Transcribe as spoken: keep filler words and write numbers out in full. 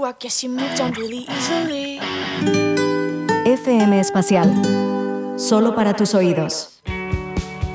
I guess you moved on really easily. F M Espacial, solo para tus oídos.